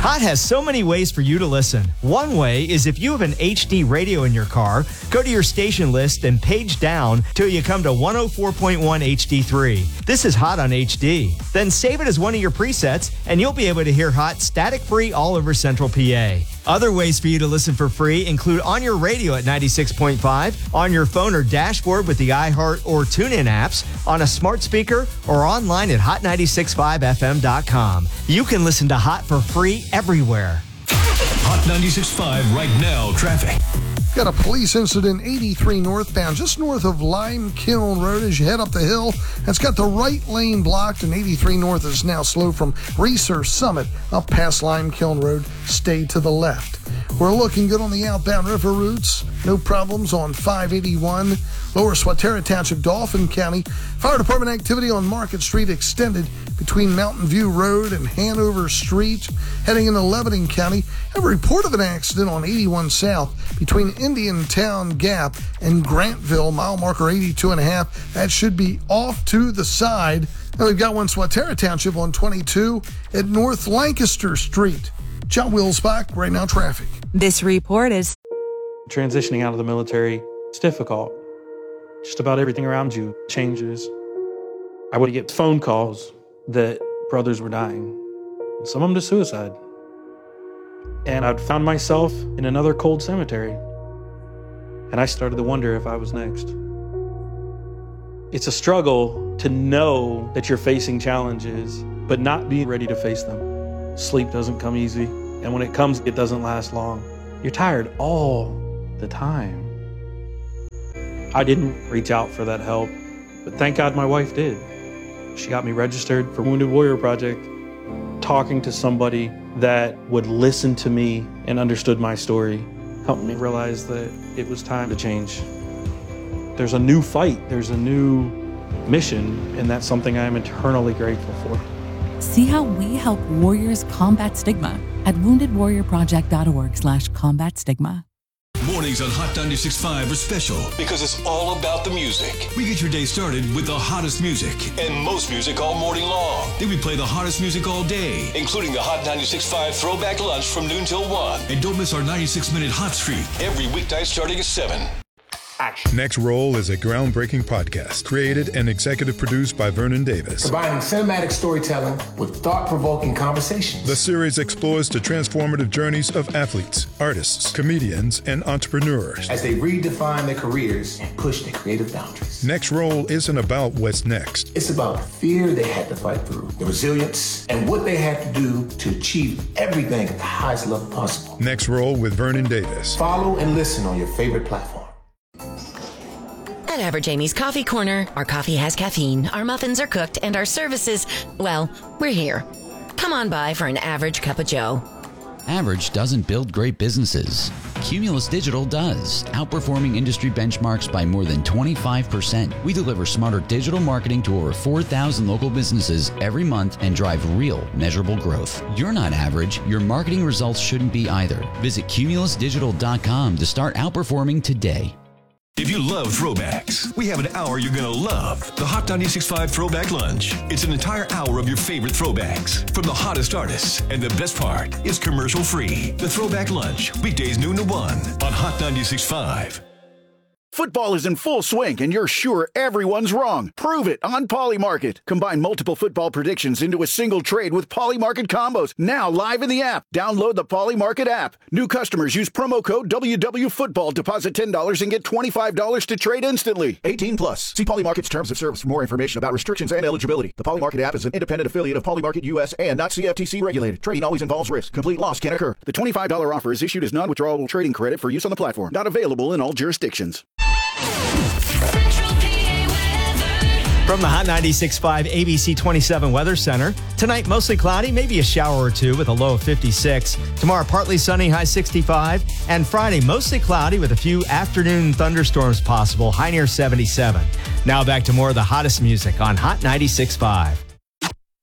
Hot has so many ways for you to listen. One way is if you have an HD radio in your car, go to your station list and page down till you come to 104.1 HD3. This is Hot on HD. Then save it as one of your presets and you'll be able to hear Hot static-free all over Central PA. Other ways for you to listen for free include on your radio at 96.5, on your phone or dashboard with the iHeart or TuneIn apps, on a smart speaker, or online at hot965fm.com. You can listen to Hot for free everywhere. Hot 96.5 right now, traffic. Got a police incident 83 northbound, just north of Lime Kiln Road as you head up the hill. It's got the right lane blocked, and 83 north is now slow from Research Summit up past Lime Kiln Road. Stay to the left. We're looking good on the outbound river routes. No problems on 581. Lower Swatara Township, Dauphin County. Fire department activity on Market Street extended between Mountain View Road and Hanover Street. Heading into Lebanon County. Have a report of an accident on 81 South between Indian Town Gap and Grantville, mile marker 82.5. That should be off to the side. And we've got one Swatara Township on 22 at North Lancaster Street. John Wilsbach, right now traffic. This report is... Transitioning out of the military, it's difficult. Just about everything around you changes. I would get phone calls that brothers were dying, some of them to suicide. And I'd found myself in another cold cemetery. And I started to wonder if I was next. It's a struggle to know that you're facing challenges, but not be ready to face them. Sleep doesn't come easy, and when it comes, it doesn't last long. You're tired all the time. I didn't reach out for that help, but thank God my wife did. She got me registered for Wounded Warrior Project. Talking to somebody that would listen to me and understood my story helped me realize that it was time to change. There's a new fight, there's a new mission, and that's something I'm eternally grateful for. See how we help warriors combat stigma at woundedwarriorproject.org/combat stigma. Mornings on Hot 96.5 are special because it's all about the music. We get your day started with the hottest music. And most music all morning long. Then we play the hottest music all day, including the Hot 96.5 Throwback Lunch from noon till 1. And don't miss our 96-minute hot streak every weeknight starting at 7. Action. Next Roll is a groundbreaking podcast created and executive produced by Vernon Davis. Combining cinematic storytelling with thought-provoking conversations. The series explores the transformative journeys of athletes, artists, comedians, and entrepreneurs as they redefine their careers and push their creative boundaries. Next Roll isn't about what's next. It's about the fear they had to fight through, the resilience, and what they had to do to achieve everything at the highest level possible. Next Roll with Vernon Davis. Follow and listen on your favorite platform. At Average Amy's Coffee Corner, our coffee has caffeine, our muffins are cooked, and our services, well, we're here. Come on by for an average cup of joe. Average doesn't build great businesses. Cumulus Digital does, outperforming industry benchmarks by more than 25%. We deliver smarter digital marketing to over 4,000 local businesses every month and drive real, measurable growth. You're not average. Your marketing results shouldn't be either. Visit cumulusdigital.com to start outperforming today. If you love throwbacks, we have an hour you're going to love. The Hot 96.5 Throwback Lunch. It's an entire hour of your favorite throwbacks from the hottest artists. And the best part, it's commercial free. The Throwback Lunch, weekdays noon to 1 on Hot 96.5. Football is in full swing, and you're sure everyone's wrong. Prove it on Polymarket. Combine multiple football predictions into a single trade with Polymarket combos. Now live in the app. Download the Polymarket app. New customers use promo code WWFootball. Deposit $10 and get $25 to trade instantly. 18 plus. See Polymarket's terms of service for more information about restrictions and eligibility. The Polymarket app is an independent affiliate of Polymarket US and not CFTC regulated. Trading always involves risk. Complete loss can occur. The $25 offer is issued as non-withdrawable trading credit for use on the platform. Not available in all jurisdictions. From the Hot 96.5 ABC 27 Weather Center, tonight mostly cloudy, maybe a shower or two with a low of 56. Tomorrow partly sunny, high 65. And Friday mostly cloudy with a few afternoon thunderstorms possible, high near 77. Now back to more of the hottest music on Hot 96.5.